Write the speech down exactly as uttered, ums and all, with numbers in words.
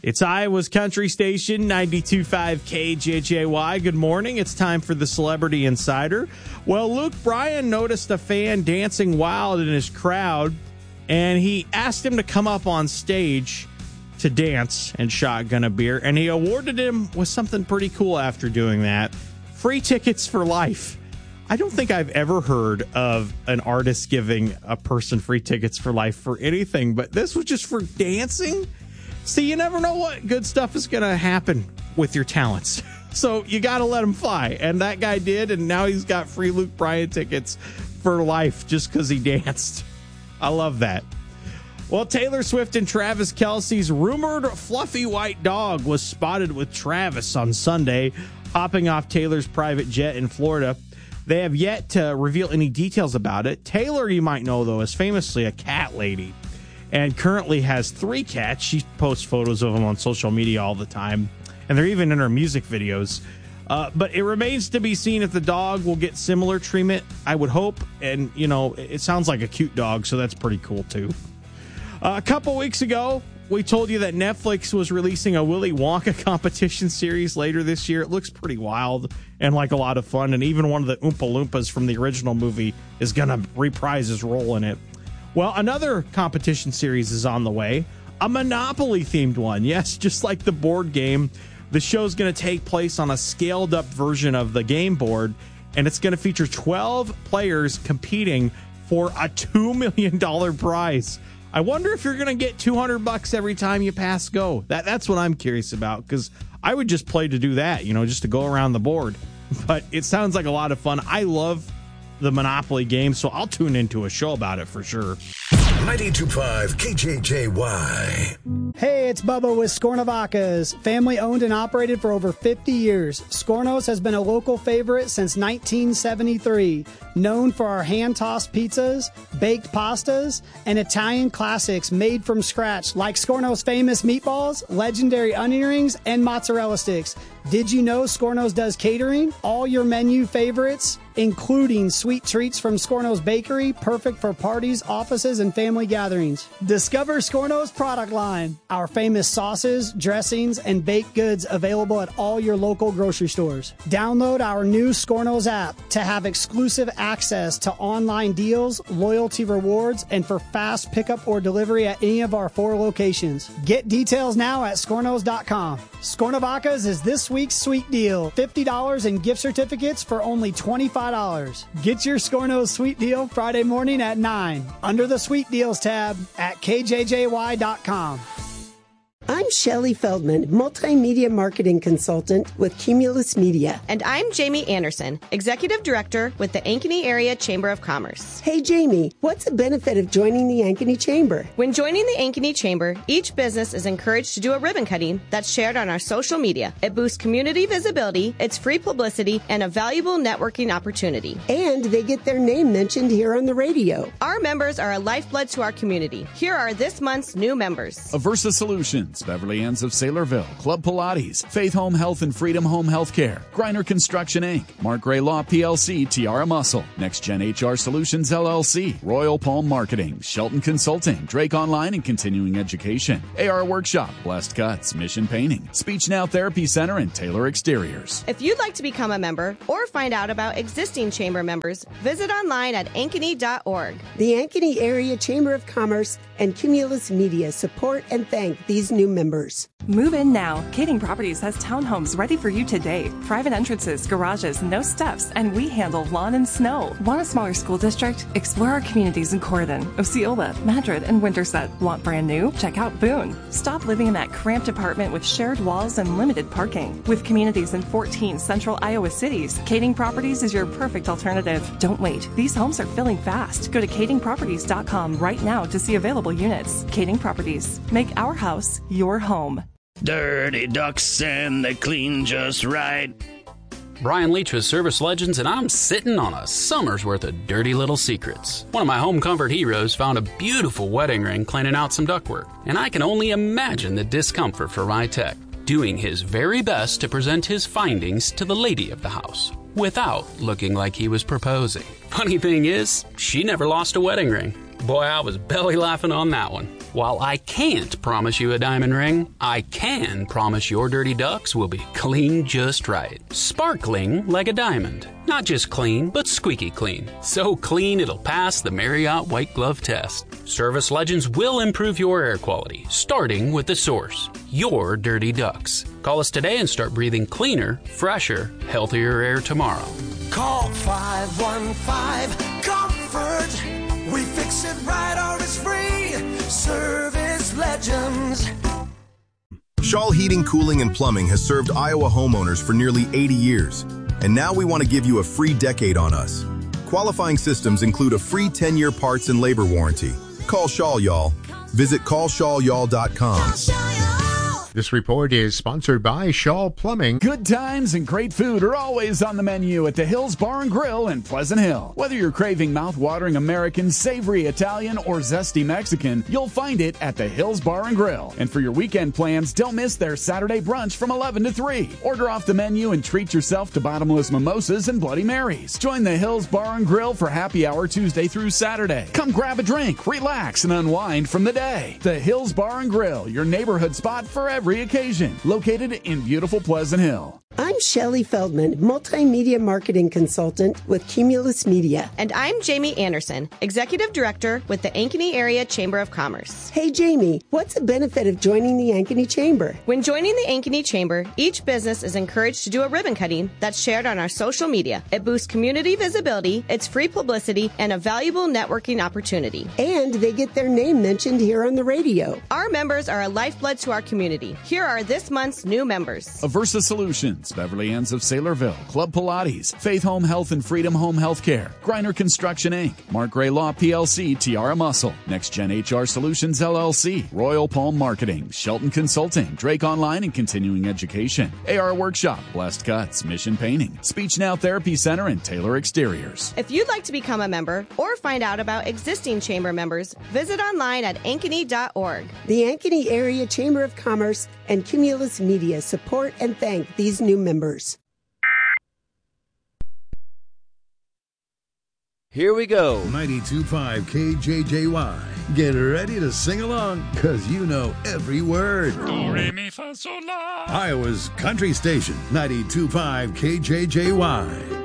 It's Iowa's country station, ninety-two point five K J J Y. Good morning. It's time for the Celebrity Insider. Well, Luke Bryan noticed a fan dancing wild in his crowd, and he asked him to come up on stage to dance and shotgun a beer, and he awarded him with something pretty cool after doing that. Free tickets for life. I don't think I've ever heard of an artist giving a person free tickets for life for anything, but this was just for dancing. See, you never know what good stuff is going to happen with your talents. So you got to let them fly. And that guy did, and now he's got free Luke Bryan tickets for life just because he danced. I love that. Well, Taylor Swift and Travis Kelce's rumored fluffy white dog was spotted with Travis on Sunday, hopping off Taylor's private jet in Florida. They have yet to reveal any details about it. Taylor, you might know, though, is famously a cat lady and currently has three cats. She posts photos of them on social media all the time, and they're even in her music videos. Uh, but it remains to be seen if the dog will get similar treatment, I would hope. And, you know, it sounds like a cute dog, so that's pretty cool, too. Uh, a couple weeks ago, we told you that Netflix was releasing a Willy Wonka competition series later this year. It looks pretty wild and like a lot of fun, and even one of the Oompa Loompas from the original movie is going to reprise his role in it. Well, another competition series is on the way, a Monopoly-themed one. Yes, just like the board game, the show's going to take place on a scaled-up version of the game board, and it's going to feature twelve players competing for a two million dollars prize. I wonder if you're going to get two hundred bucks every time you pass go. That That's what I'm curious about, because I would just play to do that, you know, just to go around the board. But it sounds like a lot of fun. I love the Monopoly game, so I'll tune into a show about it for sure. ninety-two point five K J J Y. Hey, it's Bubba with Skornovacas. Family owned and operated for over fifty years. Skornos has been a local favorite since nineteen seventy-three. Known for our hand-tossed pizzas, baked pastas, and Italian classics made from scratch like Skornos' famous meatballs, legendary onion rings, and mozzarella sticks. Did you know Skornos does catering? All your menu favorites, including sweet treats from Skornos Bakery, perfect for parties, offices, and family gatherings. Discover Skornos product line. Our famous sauces, dressings, and baked goods available at all your local grocery stores. Download our new Skornos app to have exclusive access to online deals, loyalty rewards, and for fast pickup or delivery at any of our four locations. Get details now at Skornos dot com. Skornovacas is this week's sweet deal. fifty dollars in gift certificates for only twenty-five dollars. Get your Skornos sweet deal Friday morning at nine under the sweet deals tab at K J J Y dot com. I'm Shelley Feldman, multimedia marketing consultant with Cumulus Media. And I'm Jamie Anderson, executive director with the Ankeny Area Chamber of Commerce. Hey, Jamie, what's the benefit of joining the Ankeny Chamber? When joining the Ankeny Chamber, each business is encouraged to do a ribbon cutting that's shared on our social media. It boosts community visibility, it's free publicity, and a valuable networking opportunity. And they get their name mentioned here on the radio. Our members are a lifeblood to our community. Here are this month's new members. Aversa Solutions, Beverly Ann's of Saylorville, Club Pilates, Faith Home Health and Freedom Home Healthcare, Griner Construction Incorporated, Mark Gray Law P L C, Tiara Muscle, Next Gen H R Solutions L L C, Royal Palm Marketing, Shelton Consulting, Drake Online and Continuing Education, A R Workshop, Blessed Cuts, Mission Painting, Speech Now Therapy Center, and Taylor Exteriors. If you'd like to become a member or find out about existing chamber members, visit online at ankeny dot org. The Ankeny Area Chamber of Commerce and Cumulus Media support and thank these new members. Move in now. Kading Properties has townhomes ready for you today. Private entrances, garages, no steps, and we handle lawn and snow. Want a smaller school district? Explore our communities in Corydon, Osceola, Madrid, and Winterset. Want brand new? Check out Boone. Stop living in that cramped apartment with shared walls and limited parking. With communities in fourteen central Iowa cities, Kading Properties is your perfect alternative. Don't wait. These homes are filling fast. Go to kading properties dot com right now to see available units. Kading Properties. Make our house your home. Dirty ducks and they clean just right. Brian Leach with Service Legends, and I'm sitting on a summer's worth of dirty little secrets. One of my home comfort heroes found a beautiful wedding ring cleaning out some ductwork, and I can only imagine the discomfort for my tech, doing his very best to present his findings to the lady of the house, without looking like he was proposing. Funny thing is, she never lost a wedding ring. Boy, I was belly laughing on that one. While I can't promise you a diamond ring, I can promise your dirty ducks will be clean just right. Sparkling like a diamond. Not just clean, but squeaky clean. So clean it'll pass the Marriott White Glove test. Service Legends will improve your air quality, starting with the source, your dirty ducks. Call us today and start breathing cleaner, fresher, healthier air tomorrow. Call five one five, comfort. We fix it right or it's free. Service Legends. Shaw Heating, Cooling, and Plumbing has served Iowa homeowners for nearly eighty years. And now we want to give you a free decade on us. Qualifying systems include a free ten-year parts and labor warranty. Call Shaw, y'all. Visit call shaw y'all dot com. This report is sponsored by Shaw Plumbing. Good times and great food are always on the menu at the Hills Bar and Grill in Pleasant Hill. Whether you're craving mouth-watering American, savory Italian, or zesty Mexican, you'll find it at the Hills Bar and Grill. And for your weekend plans, don't miss their Saturday brunch from eleven to three. Order off the menu and treat yourself to bottomless mimosas and Bloody Marys. Join the Hills Bar and Grill for happy hour Tuesday through Saturday. Come grab a drink, relax, and unwind from the day. The Hills Bar and Grill, your neighborhood spot for every Every occasion, located in beautiful Pleasant Hill. I'm Shelley Feldman, multimedia marketing consultant with Cumulus Media. And I'm Jamie Anderson, executive director with the Ankeny Area Chamber of Commerce. Hey, Jamie, what's the benefit of joining the Ankeny Chamber? When joining the Ankeny Chamber, each business is encouraged to do a ribbon cutting that's shared on our social media. It boosts community visibility, it's free publicity, and a valuable networking opportunity. And they get their name mentioned here on the radio. Our members are a lifeblood to our community. Here are this month's new members. Aversa Solutions, Beverly Ann's of Saylorville, Club Pilates, Faith Home Health and Freedom Home Health Care, Griner Construction Incorporated, Mark Gray Law P L C, Tiara Muscle, Next Gen H R Solutions L L C, Royal Palm Marketing, Shelton Consulting, Drake Online and Continuing Education, A R Workshop, Blessed Cuts, Mission Painting, Speech Now Therapy Center, and Taylor Exteriors. If you'd like to become a member or find out about existing chamber members, visit online at ankeny dot org. The Ankeny Area Chamber of Commerce and Cumulus Media support and thank these new members. Here we go. ninety-two point five K J J Y. Get ready to sing along, because you know every word. Do, re, mi, fa, sol, la. Iowa's country station, ninety-two point five K J J Y.